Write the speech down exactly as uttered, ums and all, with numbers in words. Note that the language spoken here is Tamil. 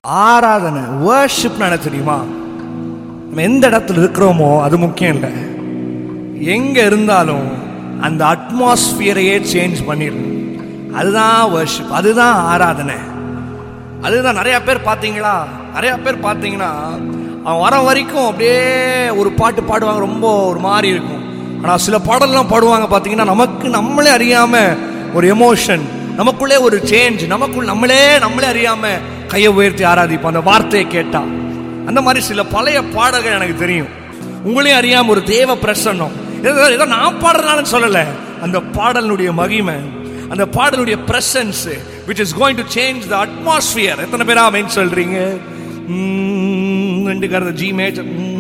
ஆராதனை வர்ஷிப் என்ன தெரியுமா? நம்ம எந்த இடத்துல இருக்கிறோமோ அது முக்கியம் இல்லை. எங்க இருந்தாலும் அந்த அட்மாஸ்பியரையே சேஞ்ச் பண்ணிடணும். அதுதான் வர்ஷிப், அதுதான் ஆராதனை. அதுதான் நிறைய பேர் பார்த்தீங்களா, நிறைய பேர் பார்த்தீங்கன்னா அவன் வர வரைக்கும் அப்படியே ஒரு பாட்டு பாடுவாங்க, ரொம்ப ஒரு மாதிரி இருக்கும். ஆனால் சில பாடல்லாம் பாடுவாங்க பார்த்தீங்கன்னா நமக்கு நம்மளே அறியாம ஒரு எமோஷன், நமக்குள்ளே ஒரு சேஞ்ச், நமக்குள் நம்மளே நம்மளே அறியாம கையை உயர்த்தி ஆராதிப்போம் அந்த வார்த்தையை கேட்டா. அந்த மாதிரி சில பழைய பாடல்கள் எனக்கு தெரியும். உங்களையும் அறியாம ஒரு தேவ பிரசன்னம், ஏதோ நான் பாடுறதுனால சொல்லலை, அந்த பாடலுடைய மகிமை, அந்த பாடலுடைய presence which is going to change the atmosphere. எத்தனை பேரா ஆமென் சொல்றீங்க? ரெண்டு கரத ஜி மேஜர்